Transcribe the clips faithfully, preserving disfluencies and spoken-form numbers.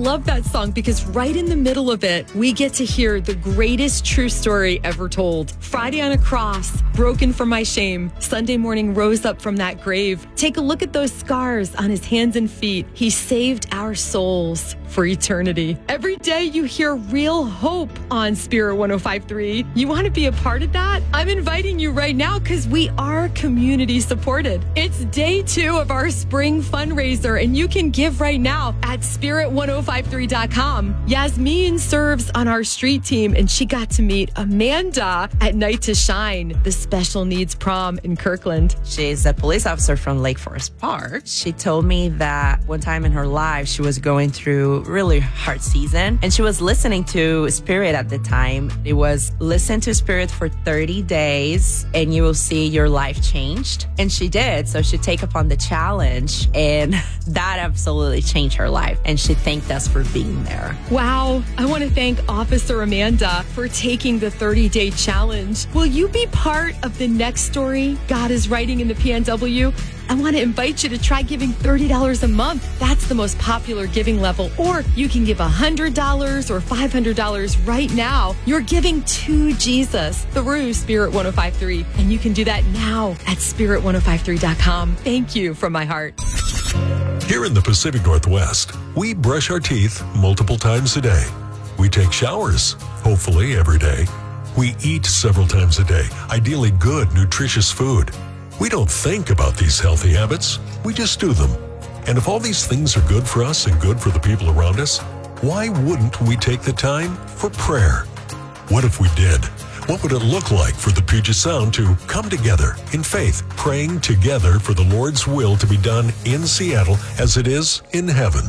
love that song because right in the middle of it, we get to hear the greatest true story ever told. Friday on a cross, broken for my shame. Sunday morning rose up from that grave. Take a look at those scars on his hands and feet. He saved our souls for eternity. Every day you hear real hope on Spirit one oh five point three. You want to be a part of that? I'm inviting you right now because we are community supported. It's day two of our spring fundraiser and you can give right now at spirit one oh five three dot com. Yasmin serves on our street team and she got to meet Amanda at Night to Shine, the special needs prom in Kirkland. She's a police officer from Lake Forest Park. She told me that one time in her life she was going through really hard season and she was listening to Spirit at the time. It was listen to Spirit for thirty days and you will see your life changed. And she did. So she take upon the challenge and that absolutely changed her life. And she thanked us for being there. Wow. I want to thank Officer Amanda for taking the thirty-day challenge. Will you be part of the next story God is writing in the P N W? I want to invite you to try giving thirty dollars a month. That's the most popular giving level. Or you can give one hundred dollars or five hundred dollars right now. You're giving to Jesus through Spirit one oh five point three. And you can do that now at spirit one oh five three dot com. Thank you from my heart. Here in the Pacific Northwest, we brush our teeth multiple times a day. We take showers, hopefully every day. We eat several times a day, ideally good, nutritious food. We don't think about these healthy habits, we just do them. And if all these things are good for us and good for the people around us, why wouldn't we take the time for prayer? What if we did? What would it look like for the Puget Sound to come together in faith, praying together for the Lord's will to be done in Seattle as it is in heaven?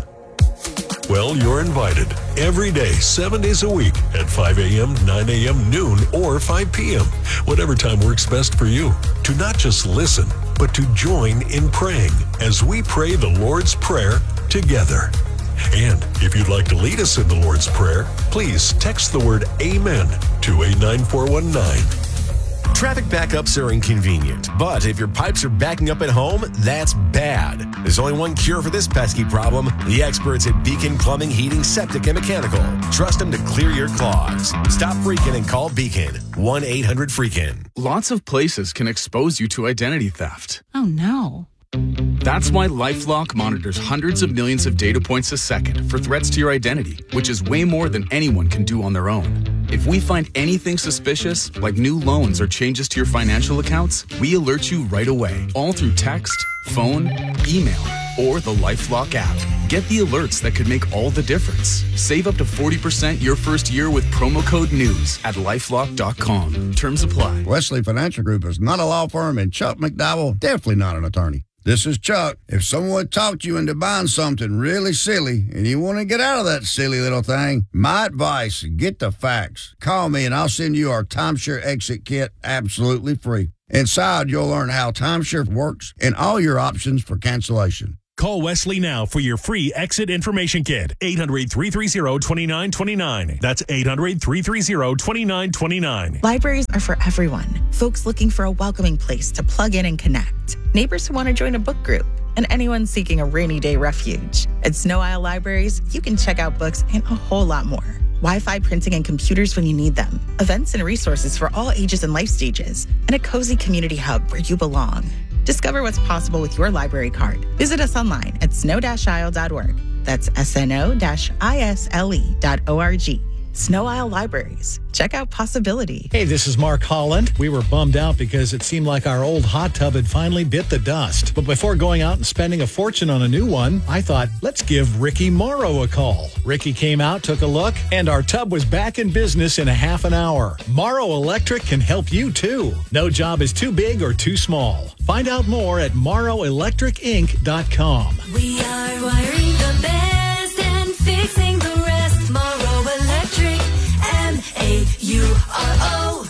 Well, you're invited every day, seven days a week at five a.m., nine a.m., noon, or five p.m., whatever time works best for you, to not just listen, but to join in praying as we pray the Lord's Prayer together. And if you'd like to lead us in the Lord's Prayer, please text the word Amen to eight nine four one nine. Traffic backups are inconvenient, but if your pipes are backing up at home, that's bad. There's only one cure for this pesky problem: the experts at Beacon Plumbing, Heating, Septic, and Mechanical. Trust them to clear your clogs. Stop freaking and call Beacon. one eight hundred freakin'. Lots of places can expose you to identity theft. Oh, no. That's why LifeLock monitors hundreds of millions of data points a second for threats to your identity, which is way more than anyone can do on their own. If we find anything suspicious, like new loans or changes to your financial accounts, we alert you right away, all through text, phone, email, or the LifeLock app. Get the alerts that could make all the difference. Save up to forty percent your first year with promo code NEWS at lifelock dot com. Terms apply. Wesley Financial Group is not a law firm, and Chuck McDowell, definitely not an attorney. This is Chuck. If someone talked you into buying something really silly and you want to get out of that silly little thing, my advice, get the facts. Call me and I'll send you our timeshare exit kit absolutely free. Inside, you'll learn how timeshare works and all your options for cancellation. Call Wesley now for your free exit information kit. eight hundred, three three zero, two nine two nine. That's eight hundred, three three zero, two nine two nine. Libraries are for everyone. Folks looking for a welcoming place to plug in and connect. Neighbors who want to join a book group. And anyone seeking a rainy day refuge. At Snow Isle Libraries, you can check out books and a whole lot more. Wi-Fi printing and computers when you need them. Events and resources for all ages and life stages. And a cozy community hub where you belong. Discover what's possible with your library card. Visit us online at snow dash isle dot org. That's S N O I S L E dot O R G. Snow Isle Libraries. Check out possibility. Hey, this is Mark Holland. We were bummed out because it seemed like our old hot tub had finally bit the dust. But before going out and spending a fortune on a new one, I thought, let's give Ricky Morrow a call. Ricky came out, took a look, and our tub was back in business in a half an hour. Morrow Electric can help you, too. No job is too big or too small. Find out more at morrow electric inc dot com. We are wiring the best and fixing the rest. Morrow Electric, M A U R O.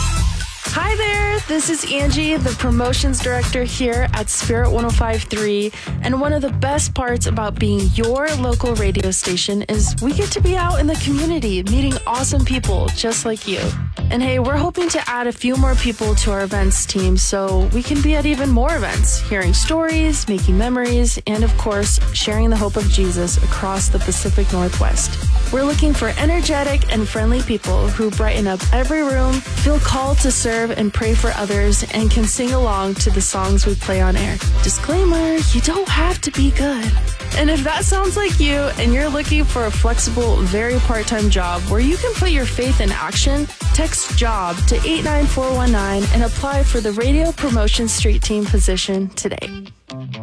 Hi there, this is Angie, the promotions director here at Spirit one oh five point three. And one of the best parts about being your local radio station is we get to be out in the community meeting awesome people just like you. And hey, we're hoping to add a few more people to our events team so we can be at even more events, hearing stories, making memories, and of course, sharing the hope of Jesus across the Pacific Northwest. We're looking for energetic and friendly people who brighten up every room, feel called to serve and pray for others, and can sing along to the songs we play on air. Disclaimer, you don't have to be good. And if that sounds like you and you're looking for a flexible, very part-time job where you can put your faith in action, text JOB to eight nine four one nine and apply for the Radio Promotion Street Team position today.